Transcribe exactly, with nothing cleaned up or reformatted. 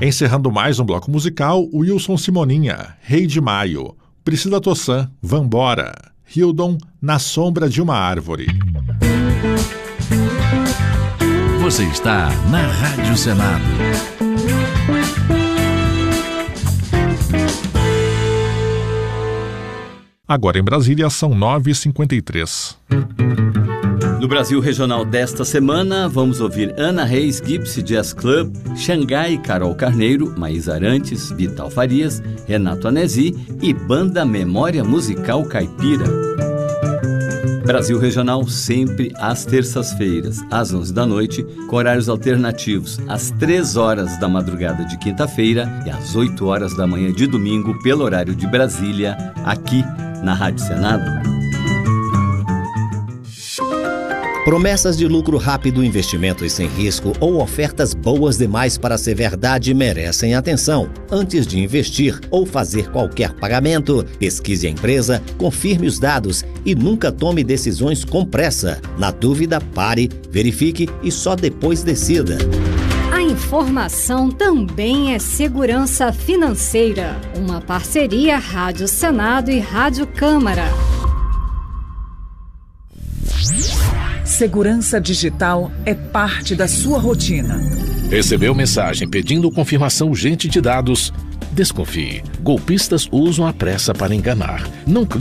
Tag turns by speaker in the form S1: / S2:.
S1: Encerrando mais um bloco musical, Wilson Simoninha, Rei de Maio, Priscila Tossan, Vambora, Hildon, Na Sombra de uma Árvore.
S2: Você está na Rádio Senado.
S1: Agora em Brasília são nove e cinquenta e três.
S3: No Brasil Regional desta semana, vamos ouvir Ana Reis Gypsy Jazz Club, Xangai Carol Carneiro, Maísa Arantes, Vital Farias, Renato Anesi e Banda Memória Musical Caipira. Brasil Regional sempre às terças-feiras, às onze da noite, com horários alternativos, às três horas da madrugada de quinta-feira e às oito horas da manhã de domingo, pelo horário de Brasília, aqui na Rádio Senado.
S4: Promessas de lucro rápido, investimentos sem risco ou ofertas boas demais para ser verdade merecem atenção. Antes de investir ou fazer qualquer pagamento, pesquise a empresa, confirme os dados e nunca tome decisões com pressa. Na dúvida, pare, verifique e só depois decida.
S5: A informação também é segurança financeira. Uma parceria Rádio Senado e Rádio Câmara.
S6: Segurança digital é parte da sua rotina.
S2: Recebeu mensagem pedindo confirmação urgente de dados? Desconfie. Golpistas usam a pressa para enganar. Não